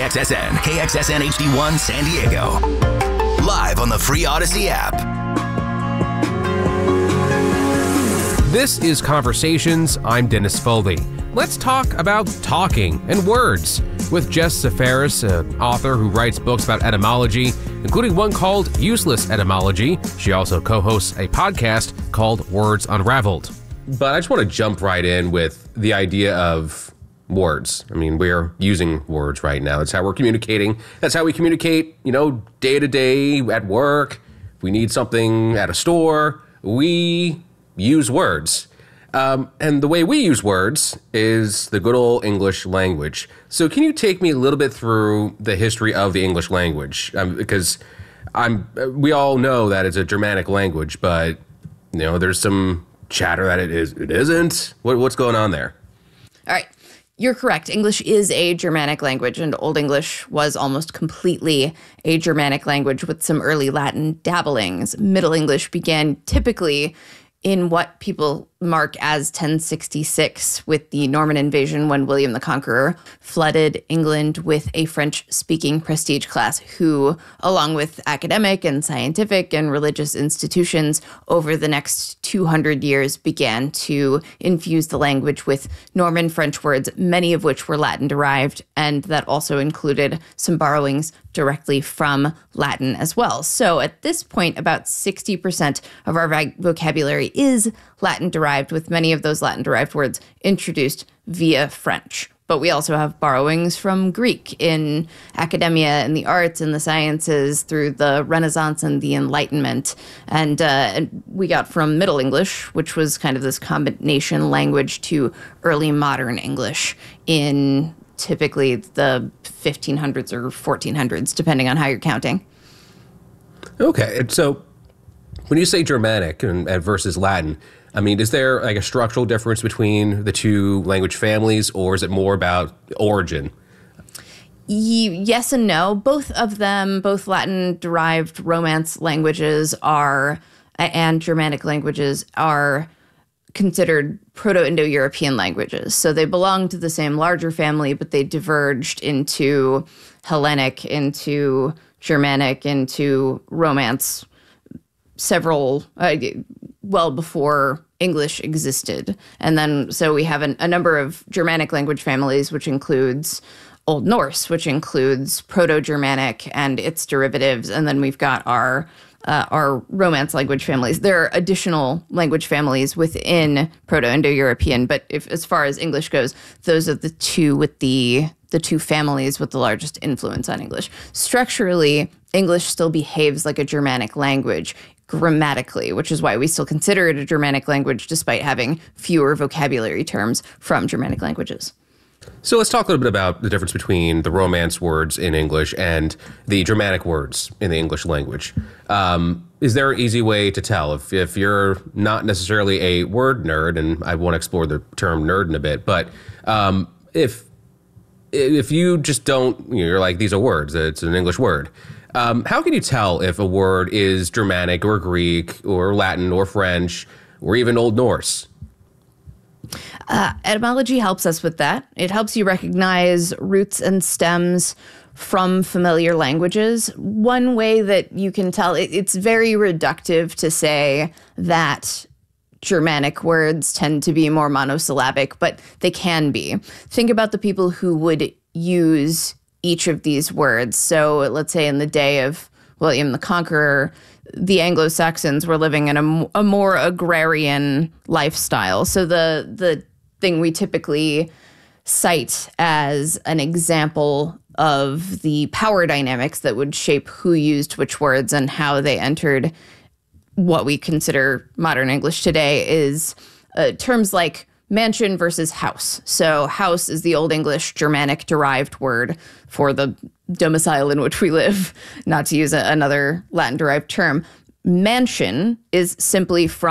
KXSN, KXSN HD1 San Diego. Live on the free Odyssey app. This is Conversations. I'm Dennis Foley. Let's talk about talking and words with Jess Safaris, an author who writes books about etymology, including one called Useless Etymology. She also co-hosts a podcast called Words Unraveled. But I just want to jump right in with the idea of words. I mean, we're using words right now. That's how we're communicating. That's how we communicate, day to day at work. If we need something at a store, we use words. And the way we use words is the good old English language. So can you take me a little bit through the history of the English language? Because we all know that it's a Germanic language, but there's some chatter that it isn't. What's going on there? All right. You're correct. English is a Germanic language, and Old English was almost completely a Germanic language with some early Latin dabblings. Middle English began typically in what people mark as 1066 with the Norman invasion, when William the Conqueror flooded England with a French-speaking prestige class who, along with academic and scientific and religious institutions, over the next 200 years began to infuse the language with Norman French words, many of which were Latin-derived, and that also included some borrowings directly from Latin as well. So at this point, about 60% of our vocabulary is Latin-derived, with many of those Latin-derived words introduced via French. But we also have borrowings from Greek in academia and the arts and the sciences through the Renaissance and the Enlightenment. And we got from Middle English, which was kind of this combination language, to early modern English in typically the 1500s or 1400s, depending on how you're counting. Okay, so when you say Germanic and versus Latin, I mean, is there like a structural difference between the two language families, or is it more about origin? Yes and no. Both of them, both Latin-derived Romance languages and Germanic languages are considered Proto-Indo-European languages. So they belong to the same larger family, but they diverged into Hellenic, into Germanic, into Romance well before English existed. And then so we have a number of Germanic language families, which includes Old Norse, which includes Proto-Germanic and its derivatives. And then we've got our Romance language families. There are additional language families within Proto-Indo-European, but as far as English goes, those are the two families with the largest influence on English. Structurally, English still behaves like a Germanic language grammatically, which is why we still consider it a Germanic language despite having fewer vocabulary terms from Germanic languages. So let's talk a little bit about the difference between the Romance words in English and the Germanic words in the English language. Is there an easy way to tell if you're not necessarily a word nerd, and I want to explore the term nerd in a bit, but if you just don't, you're like, these are words, it's an English word. How can you tell if a word is Germanic or Greek or Latin or French or even Old Norse? Etymology helps us with that. It helps you recognize roots and stems from familiar languages. One way that you can tell, it's very reductive to say that Germanic words tend to be more monosyllabic, but they can be. Think about the people who would use each of these words. So let's say in the day of William the Conqueror, the Anglo-Saxons were living in a more agrarian lifestyle. So the thing we typically cite as an example of the power dynamics that would shape who used which words and how they entered what we consider modern English today is terms like mansion versus house. So house is the Old English Germanic derived word for the domicile in which we live, not to use another Latin derived term. Mansion is simply from